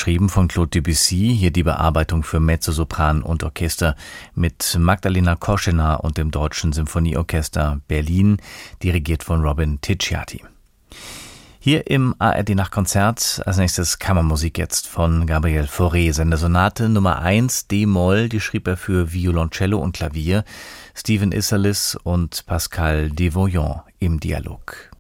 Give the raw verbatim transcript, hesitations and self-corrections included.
geschrieben von Claude Debussy, hier die Bearbeitung für Mezzosopran und Orchester mit Magdalena Koschena und dem Deutschen Symphonieorchester Berlin, dirigiert von Robin Ticciati. Hier im A R D-Nachtkonzert als nächstes Kammermusik jetzt von Gabriel Fauré, seine Sonate Nummer eins D-Moll, die schrieb er für Violoncello und Klavier, Stephen Isserlis und Pascal Devoyant im Dialog.